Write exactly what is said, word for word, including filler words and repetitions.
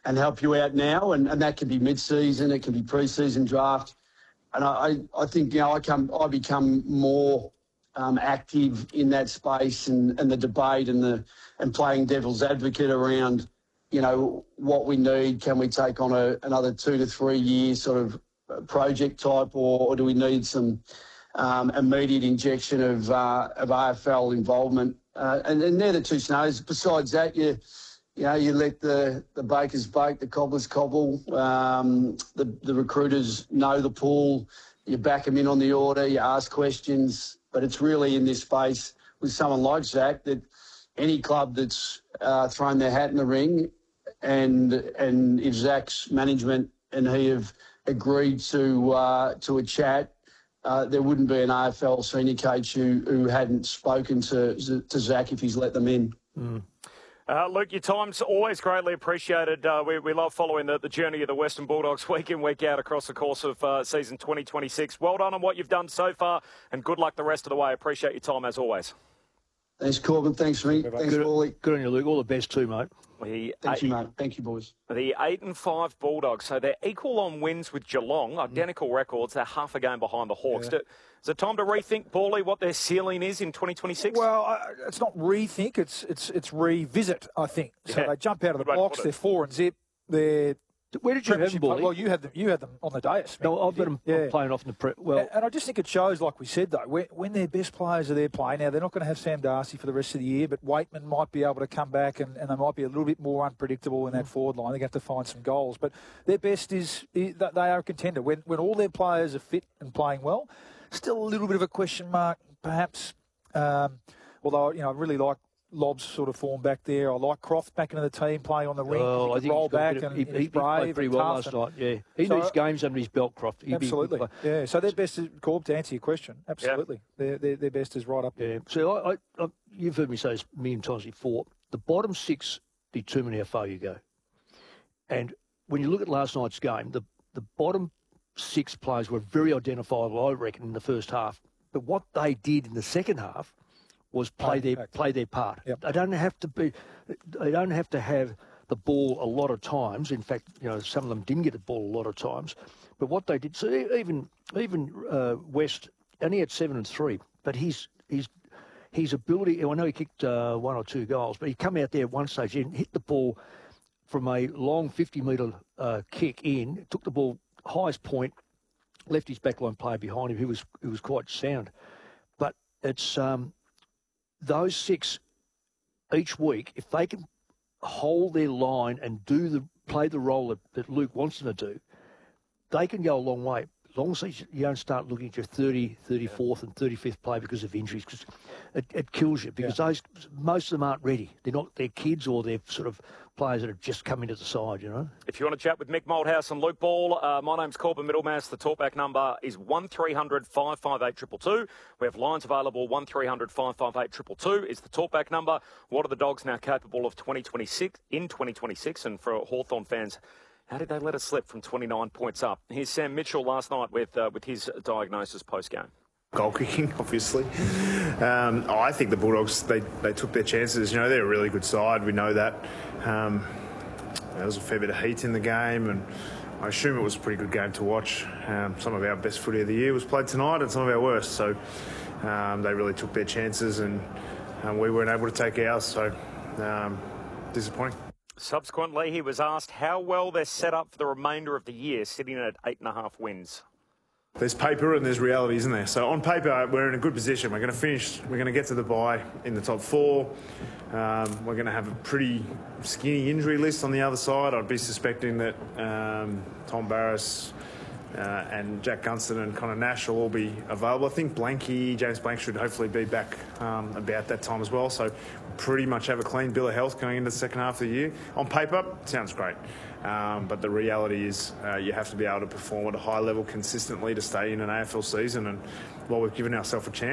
and help you out now, and, and that can be mid-season, it can be pre-season draft. And I, I think, you know, I come, I become more um, active in that space and, and the debate and the and playing devil's advocate around, you know, what we need. Can we take on a, another two to three year sort of project type, or, or do we need some um, immediate injection of uh, of A F L involvement? Uh, and, and they're the two scenarios. Besides that, you you know, you let the, the bakers bake, the cobblers cobble. Um, the, the recruiters know the pool. You back them in on the order. You ask questions. But it's really in this space with someone like Zach that any club that's uh, thrown their hat in the ring, and and if Zach's management and he have agreed to uh, to a chat, uh, there wouldn't be an A F L senior coach who, who hadn't spoken to to Zach if he's let them in. Mm. Uh, Luke, your time's always greatly appreciated. Uh, we, we love following the, the journey of the Western Bulldogs week in, week out across the course of uh, season twenty twenty-six. Well done on what you've done so far, and good luck the rest of the way. Appreciate your time as always. Thanks, Corbin. Thanks, mate. Thanks, good, Paulie. Good on you, Luke. All the best too, mate. The Thank eight, you, mate. Thank you, boys. The eight and five Bulldogs, so they're equal on wins with Geelong, identical mm. records. They're half a game behind the Hawks. Yeah. Is it time to rethink, Paulie, what their ceiling is in twenty twenty-six? Well, uh, it's not rethink; it's it's it's revisit. I think so. Yeah. They jump out of the Good box. They're four and zip. They're Where did you have them, Paulie? Well, you had them. You had them on the dais. No, I've got them yeah. playing off in the pre. Well, and, and I just think it shows, like we said, though, when, when their best players are there playing. Now they're not going to have Sam Darcy for the rest of the year, but Waitman might be able to come back, and, and they might be a little bit more unpredictable in that forward line. They're going to have to find some goals, but their best is, is that they are a contender when when all their players are fit and playing well. Still a little bit of a question mark, perhaps. Um, although you know, I really like Lobb's sort of form back there. I like Croft back into the team, playing on the wing. Oh, he I think roll back of, and he, he's he, brave. He played pretty well last night. Yeah, he so, needs games under his belt, Croft. He'd absolutely. Be, yeah. So their best is, Corb, to answer your question. Absolutely, yeah. their, their their best is right up there. Yeah. So I, I, I, you've heard me say this a million times before. The bottom six determine how far you go. And when you look at last night's game, the the bottom six players were very identifiable, I reckon, in the first half. But what they did in the second half was play their back. play their part. Yep. They don't have to be. They don't have to have the ball a lot of times. In fact, you know, some of them didn't get the ball a lot of times. But what they did, so even even uh, West only had seven and three. But his his his ability. I know he kicked uh, one or two goals, but he come out there at one stage and hit the ball from a long fifty metre uh, kick in. Took the ball highest point. Left his backline player behind him, who was who was quite sound. But it's um, those six each week, if they can hold their line and do the play the role that, that Luke wants them to do, they can go a long way. As long as you don't start looking at your thirty, thirty-fourth and thirty-fifth play because of injuries, because it, it kills you. Because yeah. those most of them aren't ready. They're not. They're kids or they're sort of players that have just come into the side, you know. If you want to chat with Mick Malthouse and Luke Ball, uh, my name's Corbin Middlemass. The talkback number is one three hundred five five eight two two two. We have lines available. one three hundred five five eight two two two is the talkback number. What are the Dogs now capable of twenty twenty-six in twenty twenty-six? And for Hawthorn fans, how did they let us slip from twenty-nine points up? Here's Sam Mitchell last night with uh, with his diagnosis post-game. Goal kicking, obviously. Um, oh, I think the Bulldogs, they, they took their chances. You know, they're a really good side. We know that. Um, there was a fair bit of heat in the game, and I assume it was a pretty good game to watch. Um, some of our best footy of the year was played tonight, and some of our worst. So um, they really took their chances, and um, we weren't able to take ours. So um, disappointing. Subsequently, he was asked how well they're set up for the remainder of the year, sitting at eight and a half wins. There's paper and there's reality, isn't there? So on paper, we're in a good position. We're going to finish, we're going to get to the bye in the top four. Um, we're going to have a pretty skinny injury list on the other side. I'd be suspecting that um, Tom Barrass uh, and Jack Gunston and Connor Nash will all be available. I think Blanky, James Blank should hopefully be back um, about that time as well. So pretty much have a clean bill of health going into the second half of the year. On paper, sounds great. Um, but the reality is uh, you have to be able to perform at a high level consistently to stay in an A F L season. And while we've given ourselves a chance,